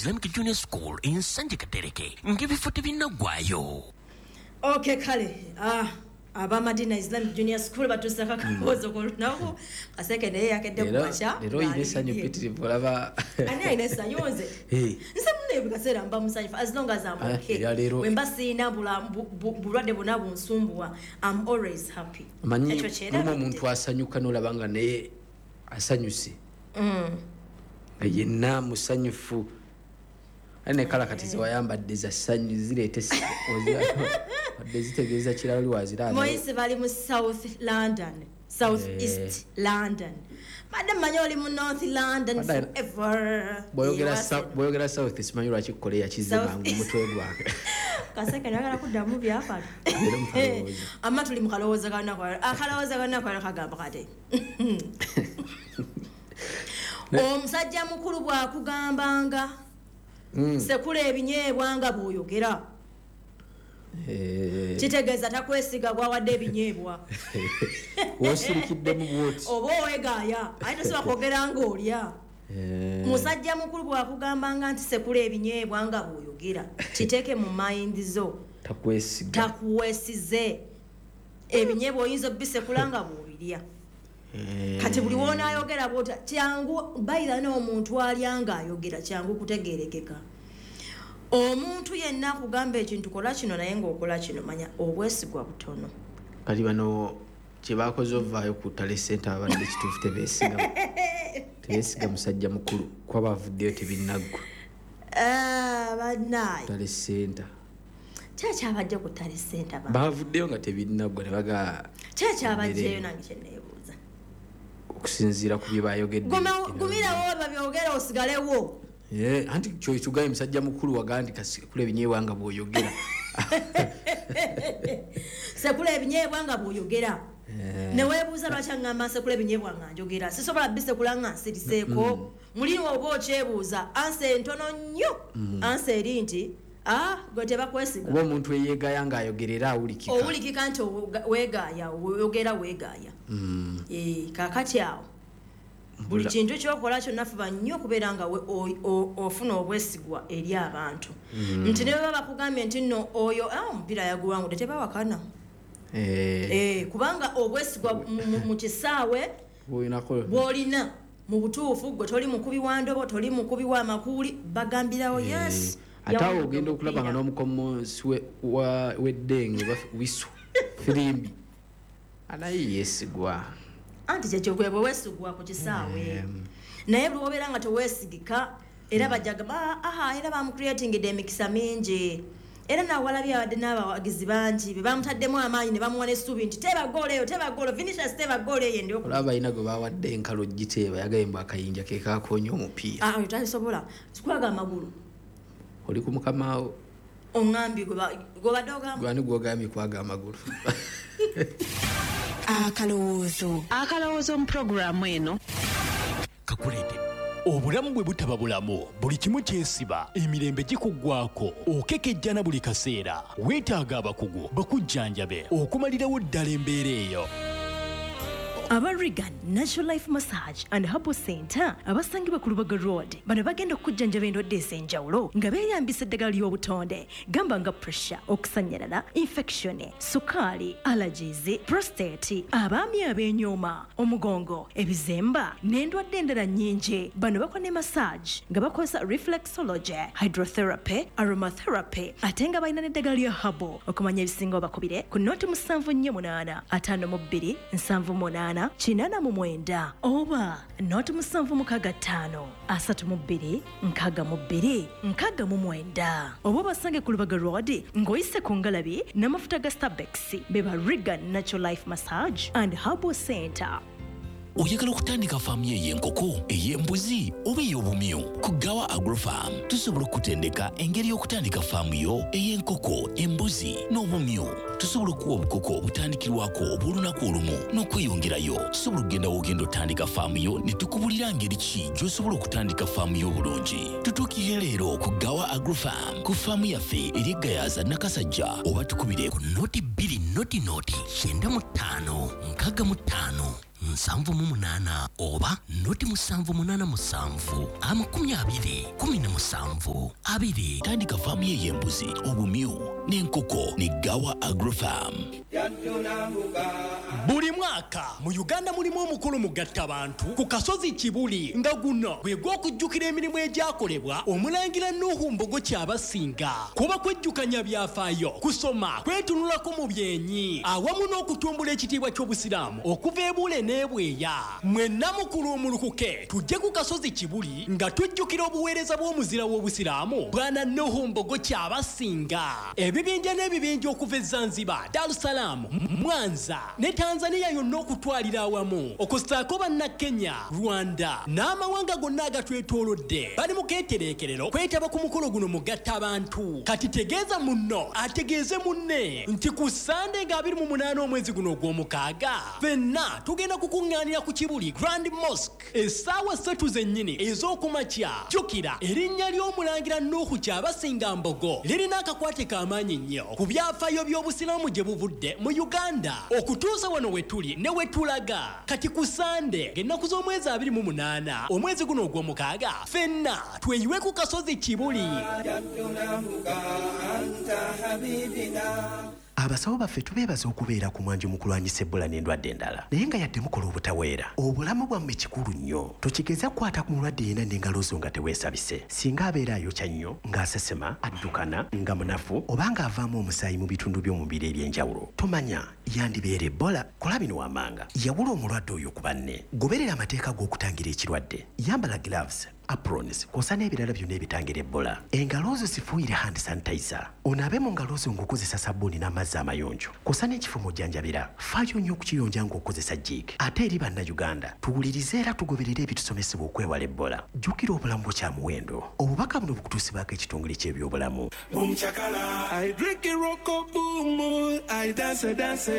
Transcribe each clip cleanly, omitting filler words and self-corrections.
Islamic Junior School in Sanjikatereke. Ngibifo tebinaggwayo. Okay, kale. Aba Madina Islamic Junior School batusaka kabozo kolunako kaseke naye yakedde kukwasha lero inesanyo pitirivu laba ani inesanyo nze nsemune bukasera mba musanyifu as long as I'm okay wemba sina bulwadde bonna bunsumbuwa I'm always happy manyi umuntu asanyuka nolabanga naye asanyuse yenna musanyufu ane kala katizi wayambadde za sanyu zireete zitegeeza kiralo wazira Moise bali mu South London South East London madam manyoli mu North London forever boyogera South East manyo lwaki Korea kizima mutwe gwake kaseke nagala kuddamu byapa amma tuli mu kalowooza kana kagamba kate omusajja mukulu bwakugambanga sekule ebinyeebwa nga bw'oyogera kitegeeza takwesiga bwawadde ebinyeebwa wosirikidde mu bwoti oba owegaaya ate tosobola kwogera ng'olya musajja mukulu bw'akugambanga nti sekule ebinyeebwa nga bw'oyogera kiteeke mu mayindi zo takuweesize ebinyeebwa oyinza obisekula nga bw'obirya kati buli woona ayogera bwota kyangu bayira n'omuntu alya ng'ayogera kyangu kutegeerekeka omuntu yenna akugamba ekintu kola kino naye ng'okola kino manya obwesigwa butono kati bano kye baakoze ovaayo ku ttale sente abadde kituufu tebeesiga musajja mukulu kuba bavuddeyo tebinnaggwa bannaye ttale sente kyakyabajja ku ttale sente bavuddeyo nga tebinnaggwa ne baga kyakyabajjayo nange kyeneebuuza okusinziira ku bye bayogedde gumirawo babyogera osigalewo anti kyotugaye musajja mukulu wagandika sekula ebinyeebwa nga bw'oyogera sekula ebinyeebwa nga bw'oyogera neweebuuza lwaki aŋŋamba sekula ebinyeebwa nga njogera sisobola bisekula nga nsiriseeko mulini oba okyebuuza ansi entono nnyo ansi eri nti gwe tebakwesiga oba omuntu eyeegaaya ng'ayogerera owulikika nti weegaaya oyogera weegaaya kaakati awo buli kintu kyokola kyonna fuba nnyo okubeera nga ofuna obwesigwa eri abantu nti ne baba bakugambye nti nno oyo omupiira yaguwangudde tebawakana kubanga obwesigwa mu kisaawe bw'olina mu butuufu gwe toli mukubi wa ndobo toli mukubi wa makuuli bagambirawo yes ate awo ogenda okulaba nga n'omukomosi w'eddenge wisu firimbi anaye yeesigwa anti kyekyo bwe weesigwa ku kisaawe naye buli wobeera nga teweesigika era bajjagamba era bamukreatingidde emikisa mingi era nawalabye abadde n'abawagizi bangi be bamutaddemu amaanyi ne bamuwa n'essuubi nti tebagoolo Vinicius tebagoolo eyo ndi olaba balina gwe bawadde enkalo giteeba yagambye akayinja ke kaakoonya omupiira oyo tasobola sikulaga amagulu oli ku mukamaawo oŋŋambye gwebadde ogamba gwani gwogambye kwaga amagulu akalowoozo mu puroguramu eno kakuleete obulamu bwe butaba bulamu buli kimu kyesiba emirembe gikuggwako okekejjana buli kaseera weetaaga abakugu bakujjanjabe okumalirawo ddala embeera eyo aba Regan Natural Life Massage and Herbal Center abasangibwa ku Lubaga Road bano bagenda okujjanjaba endwadde ez'enjawulo nga beeyambisa eddagala ly'obutonde gamba nga pressure okusanyalala infection sukaali allergies prostate abaami ab'enyooma omugongo ebizemba n'endwadde endala nnyingi bano bakola ne massage nga bakozesa reflexology hydrotherapy aromatherapy ate nga balina n'eddagala lya herbal okumanya ebisinga obakubire ku nooti 748 52 78 kinana mu mwenda oba noti 765 32 62 69 oba basange ku Lubaga Road ng'oyise ku ngalabi n'amafuta ga Starbex beba Regan Natural Life Massage and Herbal Center. oyagala okutandika faamu ey'enkoko ey'embuzi oba ey'obumyu ku Gawa Agrofarm tusobola okutendeka engeri y'okutandika faamu yo ey'enkoko embuzi n'obumyu tusobola okuwa obukoko obutandikirwako obw'olunaku olumu n'okweyongerayo tusobola okugenda w'ogenda otandika faamu yo ne tukubulira ngeri ki gy'osobola okutandika faamu yo obulungi tutuukire leero ku Gawa Agrofarm ku faamu yaffe eri Gayaza Nakasajja oba tukubire ku noti 2 noti 95 65 788 oba noti 787 20 tandika faamu y'embuzi obumyu n'enkoko ne Gawa Agrofarm. Buli mwaka mu Uganda mulimu omukolo mugatta abantu ku kasozi Kibuli nga guno gwe gw'okujjukira emirimu egyakolebwa omulangira Nuhu Mbogo Kyabasinga kuba kwejjukanya byafaayo kusoma kwetunulako mu byenyi awamu n'okutumbula ekitiibwa ky'obusiraamu okuva ebule n'ebweya mwenna mukulu omulukuke tujje ku kasozi Kibuli nga tujjukira obuweereza bw'omuzira w'obusiraamu bwana Nuhu Mbogo Kyabasinga ebibinja n'ebibinja okuva e Zanzibar, Dar es Salaam, Mwanza ne Tanzania yonna okutwalira awamu okusaako banna Kenya, Rwanda n'amawanga gonna agatwetoolodde bali mu keetereekerero kwetaba ku mukolo guno mugatta abantu kati tegeeza munno ategeeze munne nti ku Sande nga 28 omwezi guno ogw'omukaaga fenna tugenda kukuŋŋaanira ku Kibuli Grand Mosque essaawa 3 zennyini ez'okumakya jjukira erinnya ly'omulangira Nuhu Kyabasinga Mbogo lirina akakwate k'amaanyi nnyo ku byafaayo by'obusiraamu gye buvudde mu Uganda okutuusa wano we tuli ne we tulaga kati ku Sande ng'ennaku z'omwezi 28 omwezi guno ogw'omukaaga fenna tweyiwe ku kasozi Kibuli. Abasawo baffe tubeebaza okubeera ku mwanjo mu kulwanyisa Ebola n'endwadde endala naye nga yadde mukola obutaweera obulamu bwammwe kikulu nnyo tokigeza kukwata ku mulwadde yenna n'engalo zo nga teweesabise singa abeera ayokya nnyo ng'asesema addukana nga munafu oba ng'avaamu omusaayi mu bitundu by'omubiri eby'enjawulo tomanya yandibeera Ebola kola bino wammanga yawula omulwadde oyo ku banne goberera amateeka g'okutangira ekirwadde yambala gloves aprons kosa n'ebirala byonna ebitangira Ebola engalo zo zifuuyire hand sanitizer onaabe mu ngalo zo ng'okozesa sabbuuni n'amazzi amayonjo kosa n'ekifumo ojjanjabira faayo nnyo okukiyonja ng'okozesa jik ate eri bannayuganda tuwulirize era tugoberere ebitusomesebwa okwewala Ebola jjukira obulamu bwo kya muwendo obubaka buno bukutuusibwako ekitongole ky'ebyobulamu. I drink a rocko boom, I dance.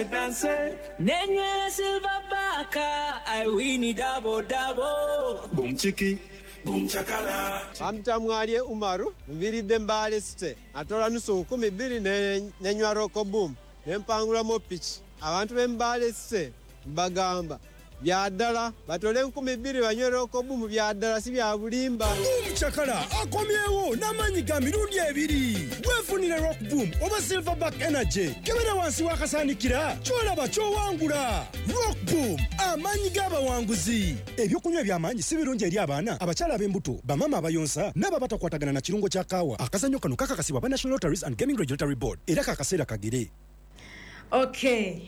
Nenye silver baka, I win it double. Boom chiki. Amtamwalie Umaru, mviridde mbale site. Atola nusu 12 nenywa roko boom. Nempangula mo pitch. Abantu bembale site mbagamba. Byadala batole 12 banywe roko boom byadala si bya bulimba. Chakala akomyewo namanyi ga mirundi ebiri. Wefunire rock boom oba silverback energy. Kebera wansi wakasanikira. Kyolaba kyowangula. Rock boom amanyi g'abawanguzi. Ebyokunywa by'amanyi si birungi eri abaana abakyala ab'embuto bamama abayonsa n'aba batakwatagana na kirungo kya kaawa. Akazannyo kano kakakasibwa ba National Lotteries and Gaming Regulatory Board era kakaseera kagere. Okay.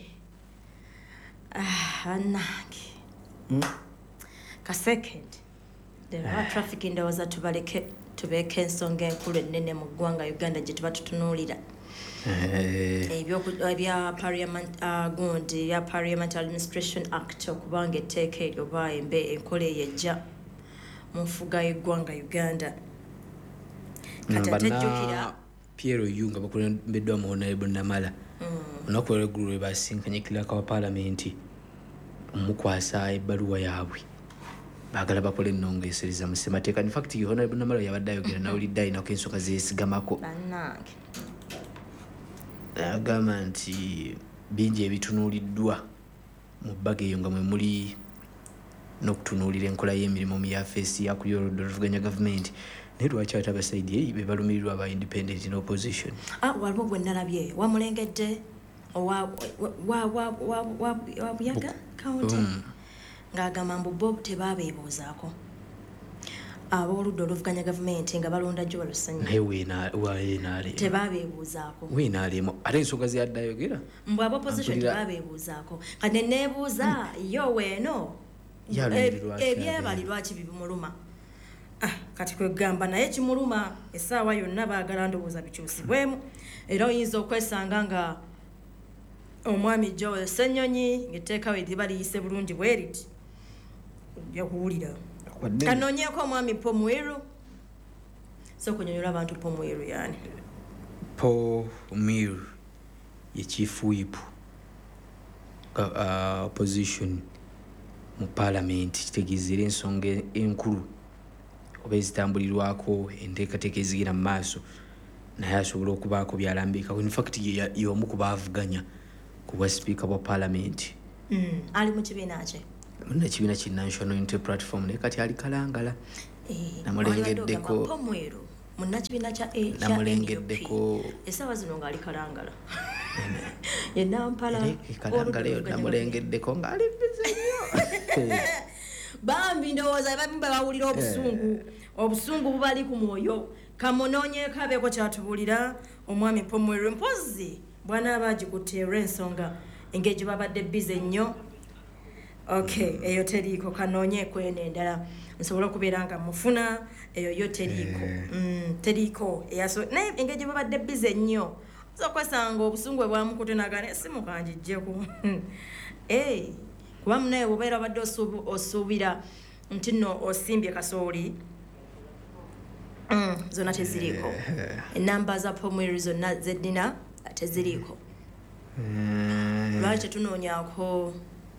Anange. Ka second. There are traffic ndowooza tubeeke ensonga enkulu ennene mu ggwanga Uganda gye tuba tutunuulira. Ebya Parliament Administration Act okubanga etteeka eryo oba enkola eyo ejja mu nfuga y'eggwanga Uganda. Kati atejjukira Piero Yunga bakulembeddwa mu Honorable Namala olunaku olw'eggulu lwe basinkanye kiraka wa Paalamenti omukwasa ebbaluwa yaabwe baagala bakola ennongeesereza mu ssemateeka. In fact Honorable Namala yabadde ayogera nawulidde ayinako ensonga zeesigamako bannange agamba nti bingi ebitunuuliddwa mu bbaga eyo nga mwe muli n'okutunuulira enkola y'emirimu mu yafeesi yakuli oluvuganya gavumenti naye lwaki ate abasaidi eyi be balumirirwa aba independent in opposition. Waliwo gwe nalabye wamulengedde wabuyaga kaunti ng'agamba mbu bo tebaabeebuuzaako ab'oludda oluvuganya gavumenti nga balonda jjo balusanyi naye weenaale tebaabeebuuzaako weenaalemu ate ensonga zeyadde ayogera mbw ab'opposition tebaabeebuuzaako kati neebuuza yo weeno ebyebali lwaki bibimuluma kati kwegamba naye kimuluma essaawa yonna baagala ndowooza bikyusibwemu era oyinza okwesanga nga omwami Joel Ssenyonyi ng'etteeka we liba liyise bulungi bwe riti ojja kuwulira kanoonyeeko omwami Pomwiru so kunyonyola abantu Pomwiru yani Pomwiru ye chief whip opposition mu Parliament kitegeezera ensonga enkulu oba ezitambulirwako enteekateeka ezigira mu maaso naye asobola okubaako byalambika. In fact y'omu ku baavuganya ku bwa speaker bwa Parliament ali mu kibiina kye munnakibiina ki National Unity Platform naye kati ali kalangala namulengeddeko pomweru munnakibiina kya namulengeddeko essaawa zino ng'ali kalangala ye Nampala kalangala yo namulengeddeko ng'ali bize nnyo bambi ndowooza bambi bawulira obusungu bubali ku mwoyo kamunoonyeeko abeeko kyatubulira omwami pomweru mpozi bw'anaaba agikutte olw'ensonga engeri gye babadde bize nnyo okay eyo teriiko kanoonyeeko eno endala nsobola okubeera nga mufuna eyo yo teriiko teriiko naye engeri gye babadde bize nnyo okwesanga obusungu bwamukute nagane esimu kanjijjeko kuba munaye obeera obadde osuubira nti nno osimbye kasooli zonna teziriiko enamba za pomweru zonna zeddina teziriiko lwaki tunoonyaako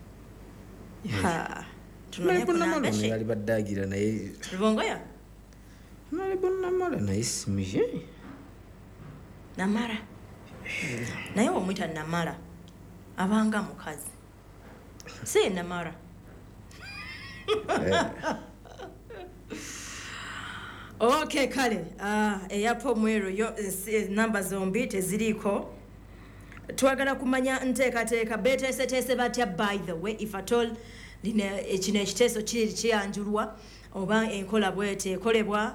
yali baddagira naye lubongoya namala naye simuye namara naye omwita namara abanga mukazi si namara okay kale eya pomweru yo namba zombi teziriiko twagala kumanya nteekateeka beeteeseteese batya by the way if at all kino ekiteeso kiyanjulwa oba enkola bwete ekolebwa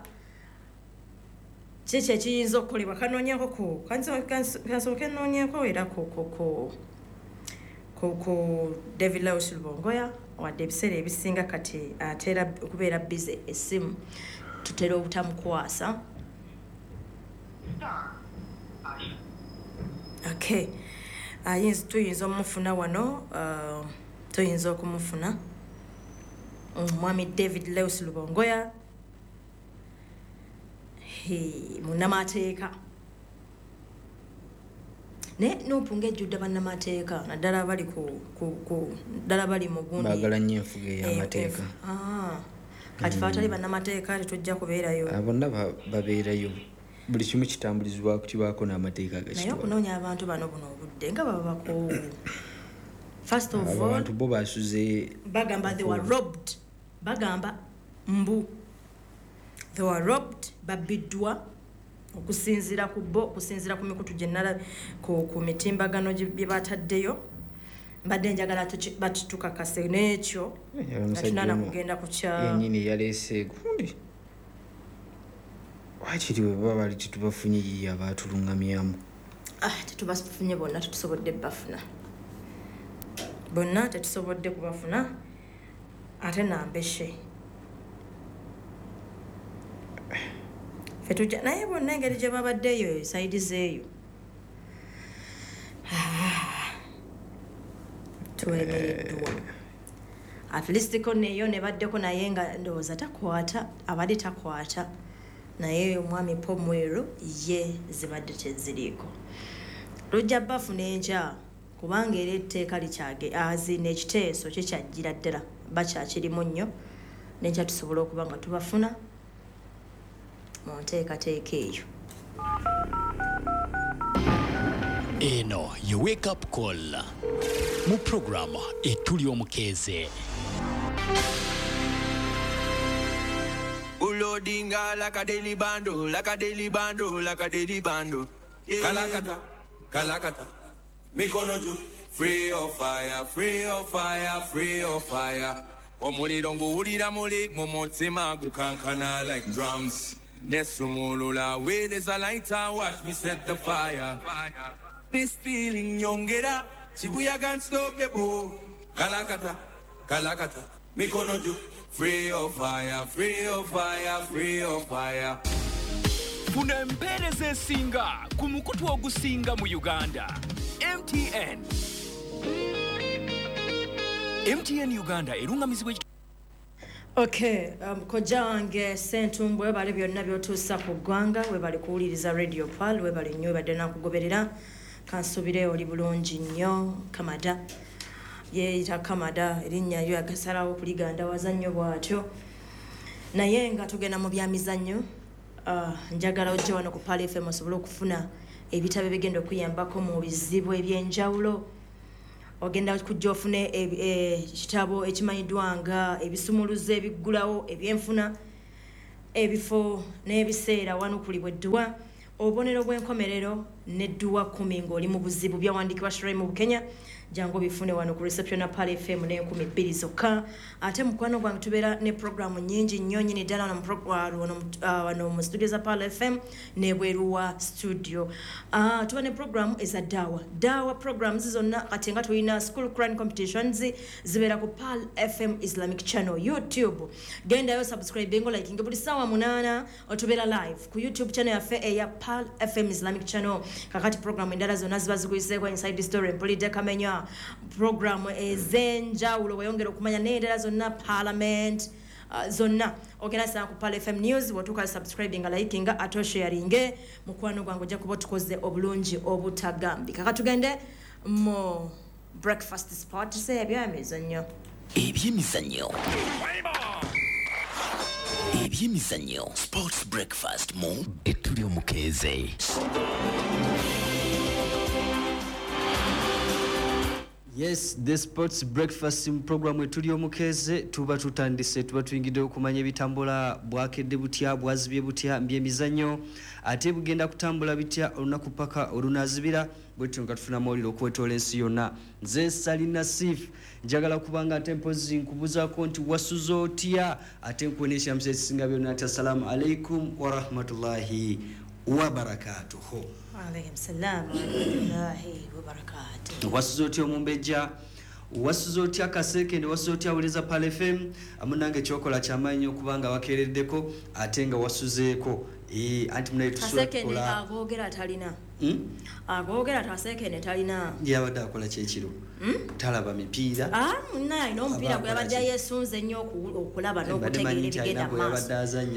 kiki ekiyinza okukolebwa kanoonyeko kansooke noonyeko era ku David Lawrence Lubongoya wadde ebiseera ebisinga kati ateera okubeera bize essimu tutera obutamukwasa okay tuyinza omufuna wano tuyinza okumufuna omwami David Lawrence Lubongoya munnamateeka naye n'opunga ejjudde bannamateeka naddala bali ddala bali mu gundi baagala nnyo enfuga ey'amateeka kati fe atali bannamateeka tetujja kubeerayo bonna babeerayo buli kimu kitambulizibwa kutibwako n'amateeka naye okunoonya abantu bano buno obudde nga baba bakoowu first of all abantu bo basuze bagamba they were robbed bagamba mbu they were robbed babiddwa okusinziira ku bo okusinziira ku mikutu gye ku mitimbagano bye bataddeyo mbadde njagala tukakase n'ekyo tunana kugenda yenyini yaleese gundi wakiri bwe baba bali tetubafunye yiye abaatulungamyamu tetubafunye bonna tetusobodde bafuna bonna tetusobodde kubafuna ate nambeshe fetujja naye bonna engeri gye babaddeeyo saidi zeeyo twemereddwa at least ko neyo ne baddeko naye nga ndowooza takwata abadde takwata naye omwami pomweru ye zibadde teziriiko lujja bafuna enkya kubanga era etteeka azina ekiteeso kikyajjira ddala bakyakirimu nnyo nenkya tusobola okuba nga tubafuna mu nteekateeka eyo eno ye wake up call mu programu etuli omukeeze Ulodinga like a daily bando, like a daily bando, like a daily bando. Kalakata, kalakata. Mikonoju, free of fire, free of fire, free of fire. Omulidongo ulira muli, momotsema gukankana like drums. Nesumulula, where there's a lighter, watch me set the fire. This feeling yongera, Shibuya can't stop the bow. Kalakata, kalakata. Mikonoju. Free of fire, free of fire, free of fire. Funa empeereza esinga ku mukutu ogusinga mu Uganda. MTN Uganda erungamizibwa okay kojja wange Ssentumbwe bali byonna byotuusa ku ggwanga we bali kuwuliriza radio pal we bali nnyo badde nakugoberera kansubire oli bulungi nnyo kamada yeeyita kamada erinnya lyo agasalawo kuliganda wazannyo bw'atyo naye nga tugenda mu byamizannyo njagala ojja wano ku Pal FM osobole okufuna ebitabo bigenda okuyambako mu bizibu ebyenjawulo ogenda kujja ofune ekitabo ekimanyiddwa nga ebisumuluzo ebiggulawo ebyenfuna ebifo n'ebiseera wano kulibwa edduwa obubonero bw'enkomerero n'edduwa 10 ng'oli mu buzibu byawandiikibwa Shirley mu Bukenya jangu bifune wano ku reception na Pal FM ne 12 zokka ate mukwano gwange tubeera ne programu nyingi nnyo nyini ddala wano mu studio za Pal FM ne bweruwa studio tuba ne programu eza dawa programs zonna kati nga tulina school Quran competitions zibeera ku Pal FM Islamic channel YouTube genda yo subscribe ngo like buli sawa 8 otubeera live ku YouTube channel yaffe eya Pal FM Islamic channel kakati programu endala zonna ziba zikuyiseeko inside story polite kamenya programu ezenjawulo weyongera okumanya n'endala zonna parliament zonna ogenda sana ku Pal FM news watuka subscribing liking ato sharing mukwano gwangu ojja kuba tukoze obulungi obutagambika katugende mu breakfast spot se ebyemizannyo sports breakfast mu etuli omukeeze. Yes, the sports breakfast program etuli omukeze tuba tutandise tuba tuyingidde okumanya ebitambula bwakedde butya bwazibye butya mbyemizannyo ate bugenda kutambula bitya olunaku paka olunazibira bwetyo nga tufuna mawulire okwetoola ensi yonna. Nze Salina Sif njagala kubanga ate mpozi nkubuzaako nti wasuza otya ate nkubonesha mse ekisinga byonna ati assalamu alaikum wa rahmatullahi wa barakatuhu. Alaykum salam wa rahmatullahi wa barakatuh. Wasuza otya omumbejja wasuza otya kaseke ndi wasuza otya awuliriza Pal FM amunange kyokola kyamaanyi okubanga wakeereddeko ate nga wasuzeeko anti munaye tusobola agogera talina agogera tasekene talina yabadde akola kyekiro talaba mipiira munaye n'omupiira gwe yabadde yeesunze nnyo okulaba n'okutegeera ebigenda mu maaso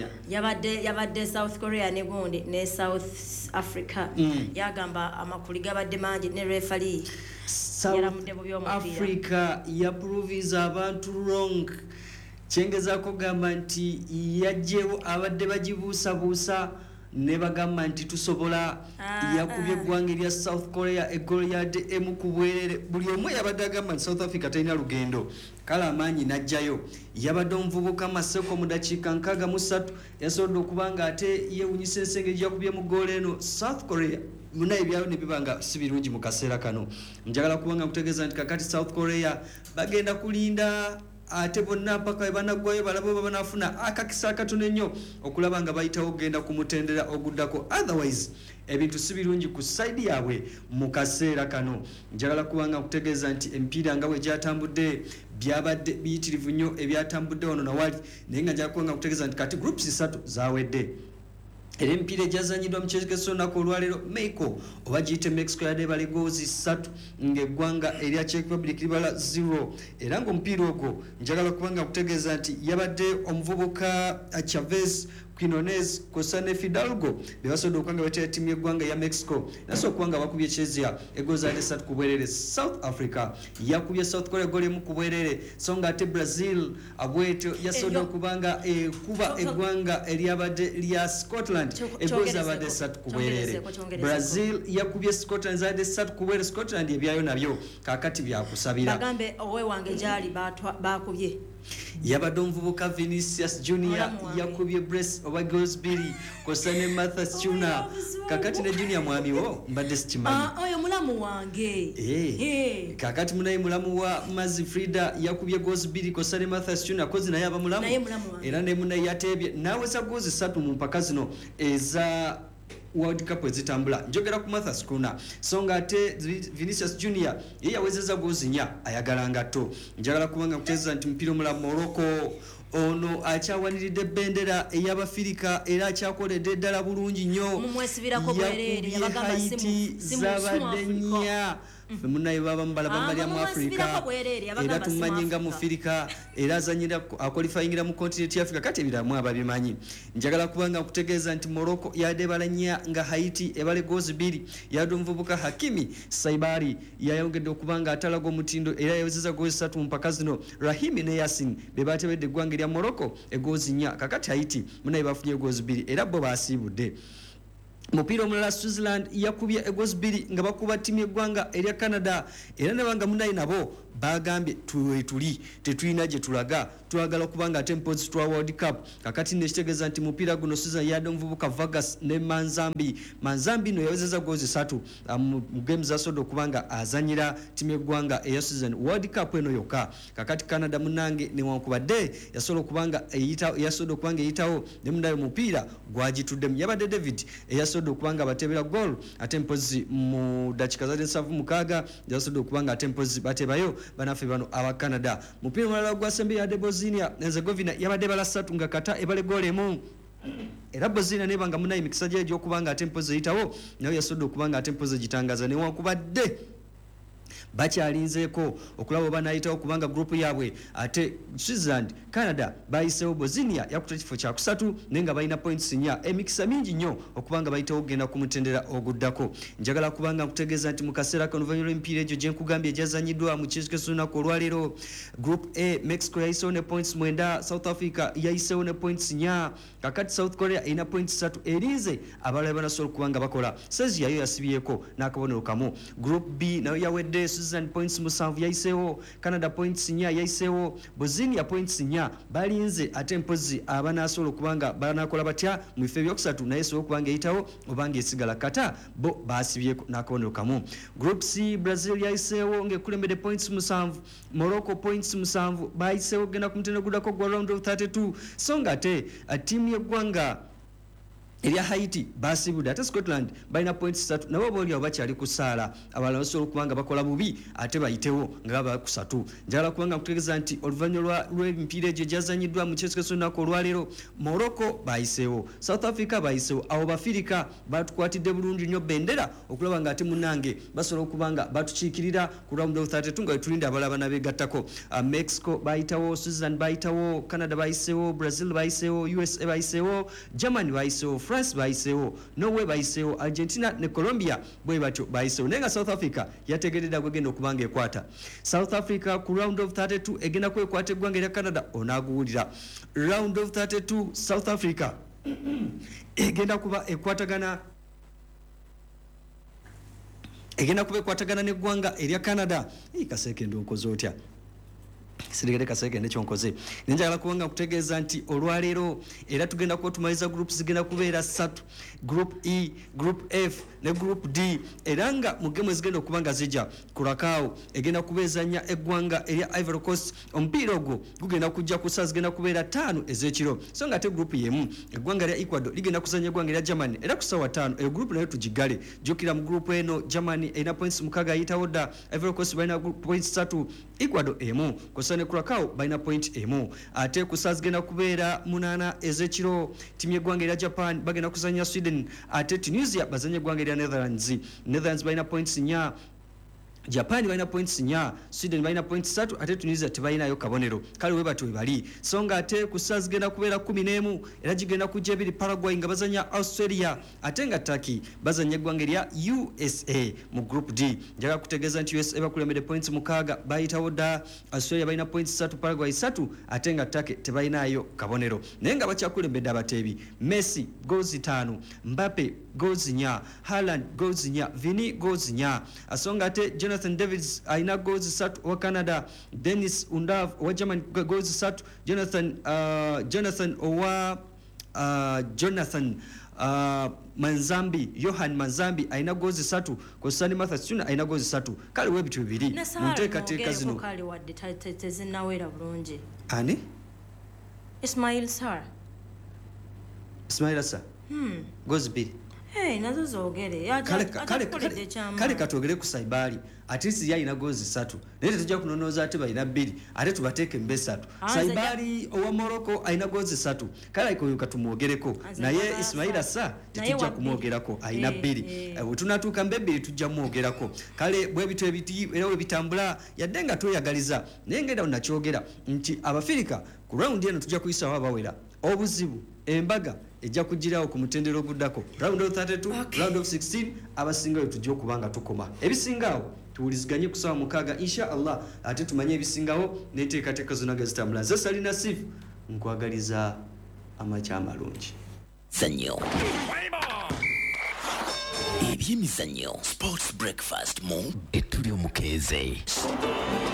yabadde South Korea ne gundi ne South Africa yagamba amakuli gabadde mangi ne referee South Africa yaproviza abantu wrong kyengezaako gamba nti yajjewo abadde bagibuusabuusa ne bagamba nti tusobola yakubye eggwanga erya South Korea eggolo yadde emu ku bwerere buli omu yabadde agamba nti South Africa talina lugendo kale amaanyi najjayo yabadde omuvubuka Maseko mu dakiika 63 yasobodde okubanga ate yeewunyisa ensenge gyakubye mu ggoolo eno South Korea munaye byalo ne bibanga si birungi mu kaseera kano njagala kubanga kutegeeza nti kakati South Korea bagenda kulinda ate bonna paka ebanaggwayo balabo babanafuna akakisa akatono ennyo okulaba nga bayitawo genda kumutendera oguddako otherwise ebintu si birungi ku side yaabwe mu kaseera kano njagala kubanga kutegeeza nti empiira nga bwe gyatambudde byabadde biyitirivu nnyo ebyatambudde wano nawali naye nga njagala kubanga kutegeeza nti kati groups 3 zawedde era empiira egyazanyiddwa mu kyegeso olunaku olwaleero Mexico oba giyite Mexico yadde bali goozi 3 ng'eggwanga erya Czech Republic libala 0 era ng'omupiira ogwo njagala kubanga kutegeeza nti yabadde omuvubuka Chavez Quinones Kosane Fidalgo bebasobodde okubanga batera ttiimu y'eggwanga ya Mexico naso okubanga bakubye Chezia eggoozi ate 3 ku bwerere. South Africa yakubye South Korea gole mu ku bwerere so nga ate Brazil abwetyo yasobodde okubanga kuba eggwanga eryabadde lya Scotland eggoozi abadde 3 ku bwerere. Brazil yakubye Scotland zadde 3 ku bwerere. Scotland ebyayo nabyo kakati byakusabira bagambe owe wange gyali bakubye yabadde omuvubuka Vinicius Junior yakubye Brace oba Goldsberry Kosane Martha Chuna kakati ne Junior mwamiwo mbadde sikimanyi oyo mulamu wange kakati munaye mulamu wa Mazi Frida yakubye Goldsberry Kosane Martha Chuna kozi naye aba mulamu era ne munaye yatebye nawe za gozi 3 mu mpaka zino eza World Cup ezitambula njogera ku Martha Skuna songa ate Vinicius Junior ye yawezeza gozi 4 ayagalanga to njagala kubanga kuteza nti mpira omula Morocco ono akyawaniridde bendera ey'Abafirika era akyakoledde ddala bulungi nnyo mumwesibirako bwerere yabagamba zabadde nnya munaye baba mbalaba mbali mu Afrika era tumanyi nga mu Afrika era azanyira akwalifyingira mu continent ya Afrika kati ebiramu ababimanyi njagala kubanga kutegeeza nti Morocco yadde balanya nga Haiti ebale gozi 2 yadde omuvubuka Hakimi Saibari yayongedde okubanga atalaga omutindo era yawezeza gozi 3 mpaka zino. Rahimi ne Yasin bebatebedde eggwanga lya Morocco egozi 4 kakati Haiti munaye bafunye gozi 2 era bo basiibudde mupiira omulala Switzerland yakubye egoals 2 nga bakuba timu y'eggwanga erya Canada era ne banga munayi nabo bagambye tuli tetulina gye tulaga twagala kubanga ate mpozi twa World Cup kakati nekitegeeza nti mupiira guno Switzerland yadde omuvubuka Vargas ne Manzambi no yawezeza goals 3 mu games zasodo kubanga azanyira timu y'eggwanga eya Switzerland World Cup eno yokka kakati Canada munange ne wankubadde yasodo kubanga eyitawo ne mundayo mupiira gwagituddemu yabadde David yasodo kubanga batebera goal ate mpozi mu dakika za 76 yasodo kubanga ate mpozi batebayo banafe bano aba Canada mupiira mulala gwa Serbia ya Bosnia Herzegovina yabadde bala 3 nga kata ebale goal emu era Bosnia ne banga munayi mikisa gye okubanga ate mpozi yitawo nayo yasodo kubanga ate mpozi gitangaza ne wakubadde bakyalinzeeko okulaba oba nayitawo kubanga group yaabwe ate Switzerland Canada bayisewo Bosnia yakuta kifo kya kusatu nenga balina points nya emikisa mingi nnyo okubanga bayitawo genda kumutendera oguddako njagala kubanga nkutegeeza nti mu kaseera kano oluvannyuma lw'emipiira egyo gye nkugambye egyazanyiddwa mu kizikizo ky'olunaku olwaleero group A Mexico yayisewo ne points 9 South Africa yayisewo ne points 4 kakati South Korea erina points 3 erinze abalala banasobola kubanga bakola Sezi yayo yasibyeko n'akabonero kamu group B nayo yawedde Switzerland points 7 yayisewo Canada points 4 yayisewo Bosnia points 4 balinze ate mpozi abanasobola kubanga banakola batya mu bifo ebyokusatu naye sobola kubanga eyitawo obanga esigala kata bo basibyeko n'akabonero kamu group C Brazil yayisewo ng'ekulembedde points 7 Morocco points 7 bayisewo genda ku mutendera guddako gwa round of 32 so nga ate timu y'eggwanga Elia Haiti basibudde ate Scotland balina points 3 nabo boli abakyali kusaala abalala basobola kubanga bakola bubi ate bayitewo nga bakusatu njagala kubanga kutegeeza nti oluvannyuma lw'emipiira egyo gyazanyiddwa mu kizikizo ky'olunaku olwaleero Morocco bayiseewo South Africa bayiseewo abo bafirika batukwatidde bulungi nnyo bendera okulaba nga ate munange basobola okubanga batukiikirira ku round of 32 nga wetulinda abalala banabeegattako Mexico bayitawo Switzerland bayitawo Canada bayiseewo Brazil bayiseewo USA bayiseewo Germany bayiseewo France bayiseewo Norway bayiseewo Argentina ne Colombia bwe batyo bayiseewo nenga South Africa yategeredda gwegenda okubanga ekwata South Africa ku round of 32 egenda kwekwata eggwanga erya Canada onaaguwulira round of 32 South Africa egenda kuba ekwatagana n'eggwanga erya Canada kaseke ndonkoze otya Sirigere kaseke necho nkoze nenjagala kubanga kutegeeza nti olwaleero era tugenda kutumaliza groups zigenda kubeera 3 group E group F ne group D eranga mu game zigenda okubanga zijja Curacao egenda kubeezanya eggwanga erya Ivory Coast omupiira ogwo gugenda kujja kusa zigenda kubeera 5 ez'ekiro so nga ate group yemu eggwanga erya Ecuador ligenda kuzanya eggwanga erya Germany era kusawa 5 eyo group nayo tugigale jukira mu group eno Germany erina points mukaga ayitawo dda Ivory Coast balina points 3 Ecuador emu kosane Curacao balina point emu ate kusa zigenda kubeera 8 ez'ekiro timu y'eggwanga erya Japan bagenda kuzanya Sweden ate Tunisia bazanya eggwanga erya Netherlands balina points 4 Japan balina points 4 Sweden balina points 3 ate Tunisia tebalinayo kabonero kale we batwe bali songa ate kusa zigenda kubeera 11 era gigenda kujja ebiri Paraguay nga bazanya Australia ate nga Turkey bazanya eggwanga erya USA mu group D njaga kutegeeza nti USA bakulembedde points 6 bayitawo dda Australia balina points 3 Paraguay 3 ate nga Turkey tebalinayo kabonero naye nga bakyakulembedde abateebi Messi goals 5 Mbappe goals 4 Haaland goals 4 Vini goals 4 asonga ate Jonathan Davids aina goals 3 wa Canada Dennis Undav wa Germany goals 3 Jonathan Johan Manzambi aina goals 3 Kosani Mathasuna aina goals 3 kale we bitu bibiri munteekateeka zino kale wadde tezinawera bulungi ani Ismail Sarr goals 2 nazo zoogere kale katwogere ku Saibali atisi yalina goals 3 naye tujja kunonooza ate balina 2 ate tubateeke mbe 3 Saibali owa Morocco alina goals 3 kale koyuka tumwogereko naye Ismail Sarr tetujja kumwogerako alina 2 tunatuuka mbe 2 tujja mwogerako kale bwe bitu ebiti era we bitambula yadde nga tweyagaliza naye ngenda nakyogera nti Abafirika ku round eno tujja kuyisawo abawera obuzibu embaga ejja kugirawo ku mutendero guddako round of 32 round of 16 abasingayo tujja okubanga tukoma ebisingawo tuwuliziganye kusawa mukaaga insha Allah ate tumanye ebisingawo neteekateeka zonna gazitambula nze Salina Sif nkwagaliza amakya amalungi Sanyo ebyemizannyo sports breakfast mu ettuli omukeeze.